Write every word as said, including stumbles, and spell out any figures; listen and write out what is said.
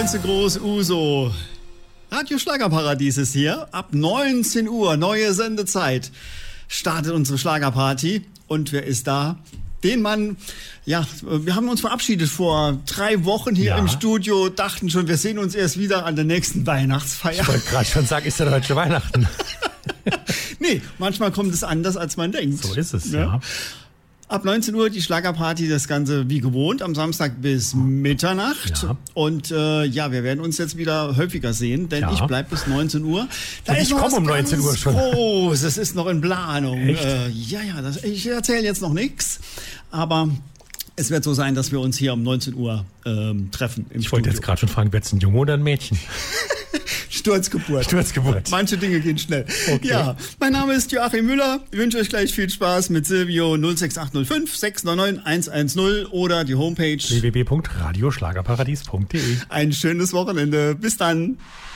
ganze große Uso. Radio Schlagerparadies ist hier. Ab neunzehn Uhr, neue Sendezeit, startet unsere Schlagerparty. Und wer ist da? Den Mann, ja, wir haben uns verabschiedet vor drei Wochen hier ja. im Studio, dachten schon, wir sehen uns erst wieder an der nächsten Weihnachtsfeier. Ich wollte gerade schon sagen, ist ja heute Weihnachten. Nee, manchmal kommt es anders, als man denkt. So ist es, ja. ja. Ab neunzehn Uhr die Schlagerparty, das Ganze wie gewohnt, am Samstag bis Mitternacht. Ja. Und äh, ja, wir werden uns jetzt wieder häufiger sehen, denn ja. ich bleib bis neunzehn Uhr. Da Und ist ich noch komme was um neunzehn Uhr schon. Groß. Das ist noch in Planung. Echt? Äh, ja, ja, das, ich erzähle jetzt noch nichts, aber es wird so sein, dass wir uns hier um neunzehn Uhr ähm, treffen im Ich wollte Studio. jetzt gerade schon fragen, wird es ein Junge oder ein Mädchen? Sturzgeburt. Sturzgeburt. Manche Dinge gehen schnell. Okay. Ja, mein Name ist Joachim Müller. Ich wünsche euch gleich viel Spaß mit Silvio null sechs acht null fünf sechs neun neun eins eins null oder die Homepage w w w punkt radioschlagerparadies punkt de. Ein schönes Wochenende. Bis dann.